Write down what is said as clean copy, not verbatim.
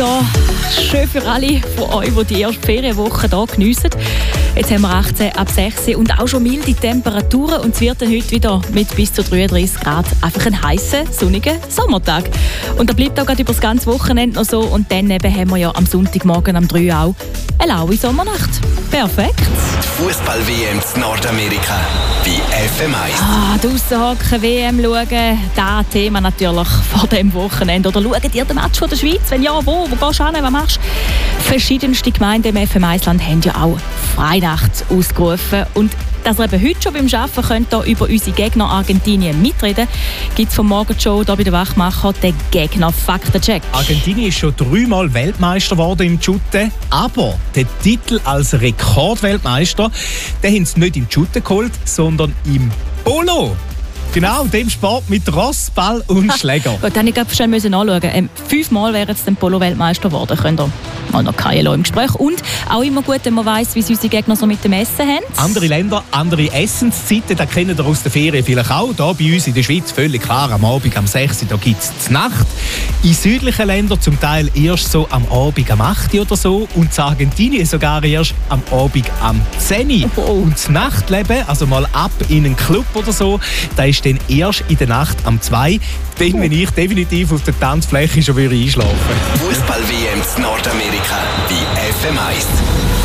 Wetter. Schön für alle von euch, die die erste Ferienwoche hier geniessen. Jetzt haben wir 18 ab 6 und auch schon milde Temperaturen. Und es wird dann heute wieder mit bis zu 33 Grad einfach ein heißer, sonniger Sommertag. Und das bleibt auch gerade über das ganze Wochenende noch so. Und dann eben haben wir ja am Sonntagmorgen am 3 auch eine laue Sommernacht. Perfekt. Die Fußball-WM in Nordamerika bei FM1. Draussen hocken, WM schauen, das Thema natürlich vor dem Wochenende. Oder schaut ihr den Match von der Schweiz? Wenn ja, wo gehst du hin, was machst du? Verschiedenste Gemeinden im FM1-Land haben ja auch Freinacht ausgerufen. Und dass ihr eben heute schon beim Arbeiten könnt, hier über unsere Gegner Argentinien mitreden, gibt es vom Morgenshow hier bei den Wachmacher den Gegner-Faktencheck. Argentinien ist schon 3-mal Weltmeister geworden im Shooten, aber den Titel als Rekordweltmeister, den haben sie nicht im Shooten geholt, sondern im Polo. Genau, dem Sport mit Ross, Ball und Schläger. Gut, dann musste ich schnell nachschauen. 5-mal wären sie Polo-Weltmeister geworden. Könnt ihr mal noch keinen im Gespräch. Und auch immer gut, wenn man weiss, wie es unsere Gegner so mit dem Essen haben. Andere Länder, andere Essenszeiten, das kennen ihr aus der Ferien vielleicht auch. Hier bei uns in der Schweiz völlig klar, am Abend am 6 Uhr gibt es die Nacht. In südlichen Ländern zum Teil erst so am Abend am 8 Uhr oder so. Und in Argentinien sogar erst am Abend am 10 Uhr. Oh. Und das Nachtleben, also mal ab in einen Club oder so, da ist dann erst in der Nacht am 2, dann, wenn ich definitiv auf der Tanzfläche schon einschlafen würde. Fußball-WM in Nordamerika bei FM1.